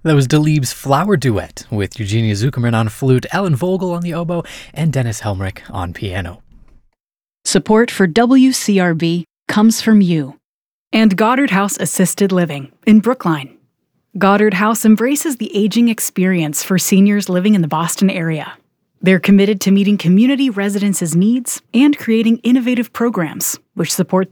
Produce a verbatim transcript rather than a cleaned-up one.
That was Delibes' Flower Duet with Eugenia Zuckerman on flute, Ellen Vogel on the oboe, and Dennis Helmrich on piano. Support for W C R B comes from you and Goddard House Assisted Living in Brookline. Goddard House embraces the aging experience for seniors living in the Boston area. They're committed to meeting community residents' needs and creating innovative programs which support